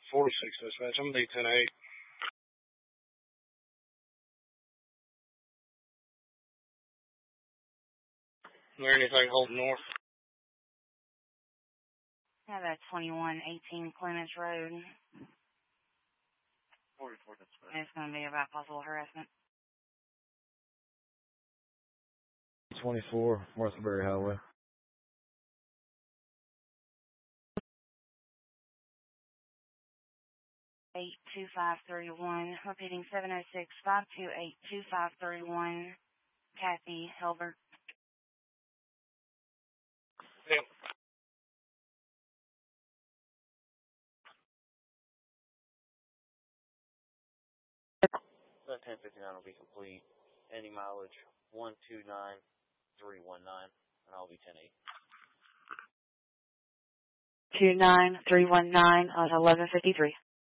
46 dispatch. I'm going to be 10-8. Is there anything holding north? Yeah, that's 2118 Clements Road. 44 dispatch. It's going to be about possible harassment. 24 Marthabury Highway. 82531, repeating 706-528-2531, Kathy Helbert. Yep. That 1059 will be complete. Any mileage 129319, and I'll be 10-8. 29319 on 1153.